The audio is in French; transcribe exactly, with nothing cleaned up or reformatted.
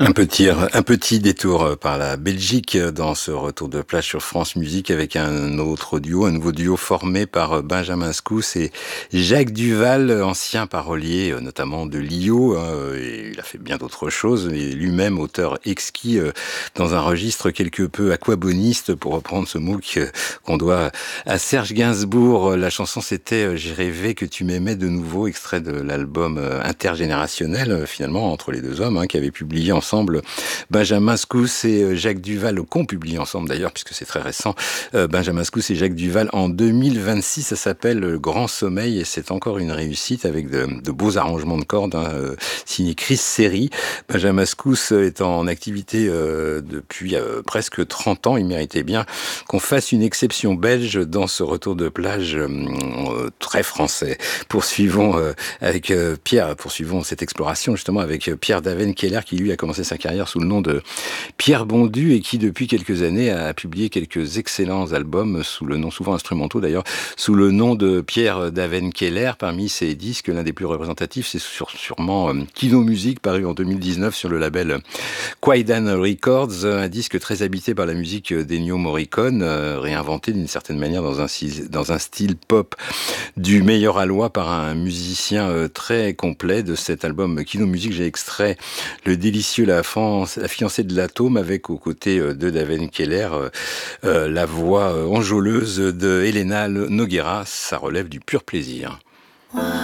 Un petit, un petit détour par la Belgique dans ce retour de plage sur France Musique avec un autre duo, un nouveau duo formé par Benjamin Scous et Jacques Duvall, ancien parolier notamment de Lio. Et il a fait bien d'autres choses, et lui-même auteur exquis dans un registre quelque peu aquaboniste, pour reprendre ce mot qu'on doit à Serge Gainsbourg. La chanson c'était J'ai rêvé que tu m'aimais de nouveau, extrait de l'album intergénérationnel finalement entre les deux hommes hein, qui avaient publié ensemble Benjamin Scous et Jacques Duvall, qu'ont publié ensemble d'ailleurs, puisque c'est très récent, Benjamin Scous et Jacques Duvall en deux mille vingt-six. Ça s'appelle Grand Sommeil et c'est encore une réussite avec de, de beaux arrangements de cordes, hein, signé Chris Seri. Benjamin Scous est en activité euh, depuis euh, presque trente ans. Il méritait bien qu'on fasse une exception belge dans ce retour de plage euh, très français. Poursuivons euh, avec euh, Pierre, poursuivons cette exploration justement avec Pierre Daven-Keller, qui lui a commencé sa carrière sous le nom de Pierre Bondu et qui depuis quelques années a publié quelques excellents albums sous le nom, souvent instrumentaux d'ailleurs, sous le nom de Pierre Daven-Keller. Parmi ses disques, l'un des plus représentatifs, c'est sur, sûrement euh, Kino Music, paru en deux mille dix-neuf sur le label Quaidan Records, un disque très habité par la musique d'Ennio Morricone, euh, réinventé d'une certaine manière dans un, dans un style pop du meilleur aloi par un musicien euh, très complet. De cet album Kino Music, j'ai extrait le délicieux La, France, la fiancée de l'atome, avec aux côtés de Daven-Keller euh, euh, la voix enjôleuse de Elena Noguera. Ça relève du pur plaisir.